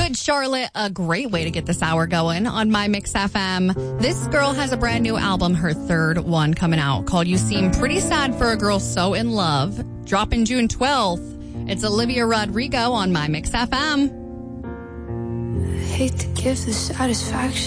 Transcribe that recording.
Good Charlotte, a great way to get this hour going on My Mix FM. This girl has a brand new album, her third one coming out, called You Seem Pretty Sad for a Girl So in Love, dropping June 12th. It's Olivia Rodrigo on My Mix FM. I hate to give the satisfaction